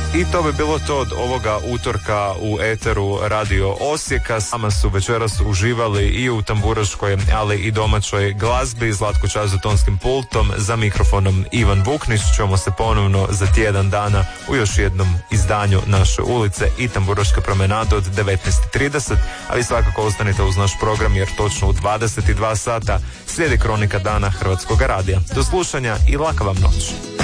I to bi bilo to od ovoga utorka u eteru Radio Osijeka. Sama su večeras uživali i u tamburaškoj, ali i domaćoj glazbi. Zlatko Čas za tonskim pultom, za mikrofonom Ivan Vuknić. Čujemo se ponovno za tjedan dana u još jednom izdanju naše ulice i tamburaška promenada od 19:30. A vi svakako ostanite uz naš program jer točno u 22 sata slijedi kronika dana Hrvatskog radija. Do slušanja i laka vam noć.